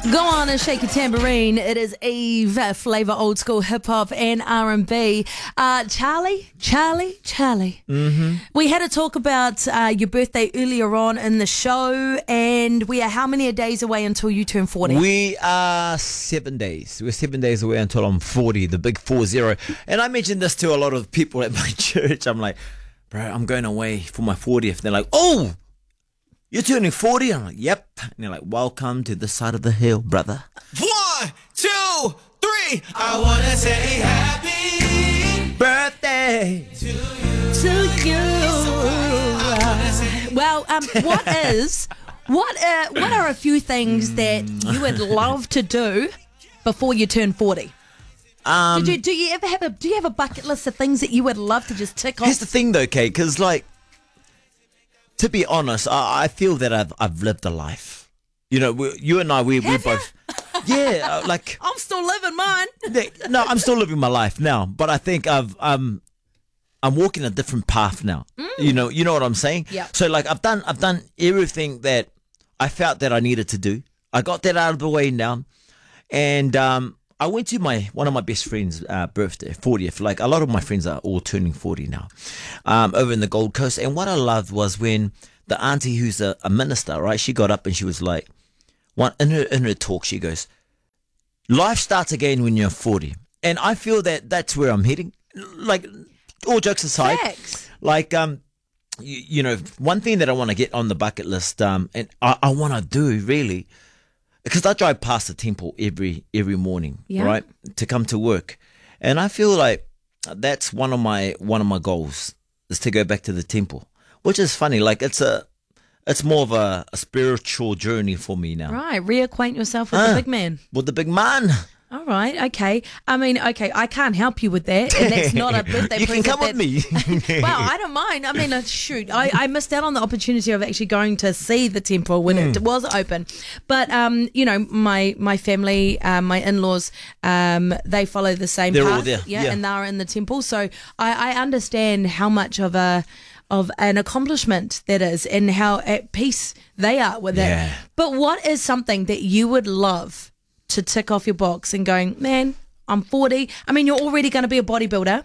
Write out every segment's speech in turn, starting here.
Go on and shake your tambourine. It is Eve, Flavour, old school hip hop and R&B. Charlie. Mm-hmm. We had a talk about your birthday earlier on in the show, and we are how many days away until you turn 40? We are 7 days. We're 7 days away until I'm 40, the big 40. And I mentioned this to a lot of people at my church. I'm like, bro, I'm going away for my 40th. They're like, oh, you're turning 40? I'm like, yep. And they're like, welcome to this side of the hill, brother. 1, 2, 3. I want to say happy birthday to you. Well, what are a few things that you would love to do before you turn 40? Do you have a bucket list of things that you would love to just tick off? Here's the thing though, Kate, because like, to be honest, I feel that I've lived a life. You know, you and I, we both. Yeah, like I'm still living mine. No, I'm still living my life now, but I think I'm walking a different path now. You know what I'm saying? Yeah. So like I've done everything that I felt that I needed to do. I got that out of the way now, and I went to one of my best friends' birthday, 40th. Like a lot of my friends are all turning 40 now, over in the Gold Coast. And what I loved was when the auntie, who's a minister, right? She got up and she was like, in her talk, she goes, "Life starts again when you're 40." And I feel that that's where I'm heading. Like, all jokes aside, Facts. like you know, one thing that I want to get on the bucket list, and I want to do really. Because I drive past the temple every morning, right, to come to work, and I feel like that's one of my goals is to go back to the temple, which is funny. Like it's more of a spiritual journey for me now. Right, reacquaint yourself with the big man. With the big man. All right, okay. I mean, okay, I can't help you with that, and that's not a birthday present. You can come with me. Well, I don't mind. I mean, shoot, I missed out on the opportunity of actually going to see the temple when it was open. But, you know, my family, my in-laws, they follow the same They're path. all there. Yeah, and they're in the temple. So I understand how much of an accomplishment that is and how at peace they are with it. But what is something that you would love to tick off your box and going, man, I'm 40. I mean, you're already going to be a bodybuilder.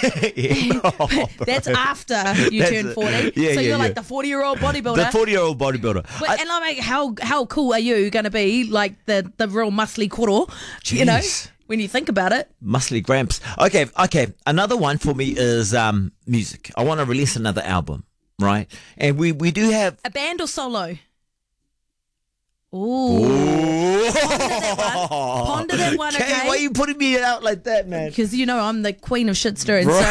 That's after you turn 40. So you're like the 40-year-old bodybuilder. The 40-year-old bodybuilder. And I'm like, how cool are you going to be? Like the real muscly koro, you know, when you think about it. Muscly gramps. Okay. Another one for me is music. I want to release another album, right? And we do have a band or solo. Ooh. Ponder that one, okay? Why are you putting me out like that, man? Because, you know, I'm the queen of shit stirring, so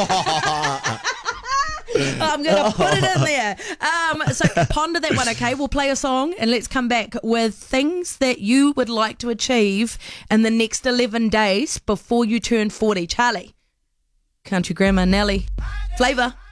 I'm going to put it in there. So ponder that one, okay? We'll play a song and let's come back with things that you would like to achieve in the next 11 days before you turn 40. Charlie, Country Grandma, Nelly, Flavour.